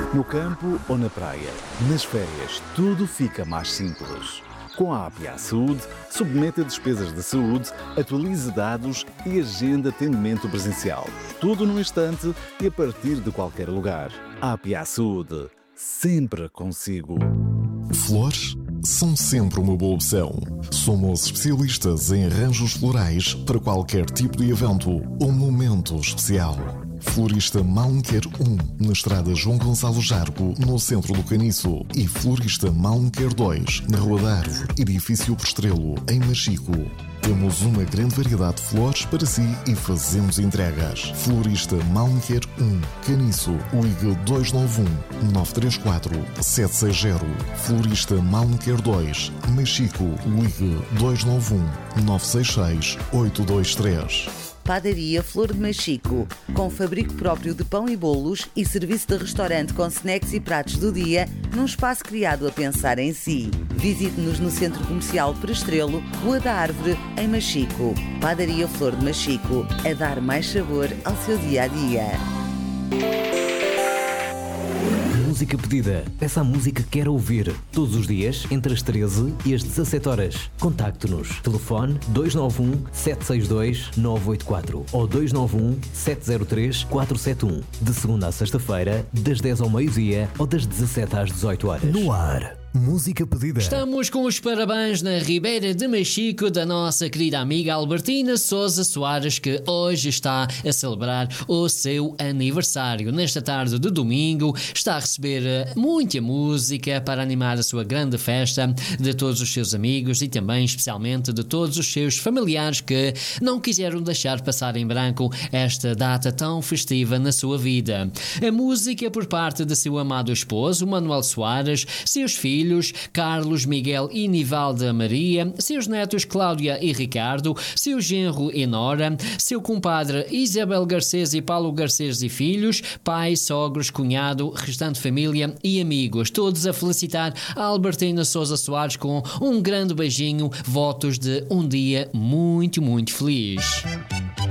No campo ou na praia, nas férias, tudo fica mais simples. Com a APA Saúde, submeta despesas de saúde, atualize dados e agenda atendimento presencial. Tudo num instante e a partir de qualquer lugar. APA Saúde, sempre consigo. Flores são sempre uma boa opção. Somos especialistas em arranjos florais para qualquer tipo de evento ou momento especial. Florista Malmquer 1, na estrada João Gonçalo Jarco, no centro do Caniço. E Florista Malmquer 2, na Rua da Árvore, edifício Prestrelo, em Machico. Temos uma grande variedade de flores para si e fazemos entregas. Florista Malmquer 1, Caniço, ligue 291-934-760. Florista Malmquer 2, Machico, ligue 291-966-823. Padaria Flor de Machico, com fabrico próprio de pão e bolos e serviço de restaurante com snacks e pratos do dia, num espaço criado a pensar em si. Visite-nos no Centro Comercial Prestrelo, Rua da Árvore, em Machico. Padaria Flor de Machico, a dar mais sabor ao seu dia-a-dia. Música pedida. Peça a música que quer ouvir. Todos os dias, entre as 13 e as 17 horas. Contacte-nos. Telefone 291-762-984 ou 291-703-471. De segunda a sexta-feira, das 10 ao meio-dia ou das 17 às 18 horas. No ar. Música pedida. Estamos com os parabéns na Ribeira de Machico da nossa querida amiga Albertina Sousa Soares, que hoje está a celebrar o seu aniversário. Nesta tarde de domingo está a receber muita música para animar a sua grande festa de todos os seus amigos e também especialmente de todos os seus familiares que não quiseram deixar passar em branco esta data tão festiva na sua vida. A música por parte de seu amado esposo, Manuel Soares, seus filhos, Carlos, Miguel e Nivalda Maria, seus netos Cláudia e Ricardo, seu genro e Nora, seu compadre Isabel Garcês e Paulo Garcês e filhos, pai, sogros, cunhado, restante família e amigos, todos a felicitar a Albertina Sousa Soares com um grande beijinho, votos de um dia muito, muito feliz.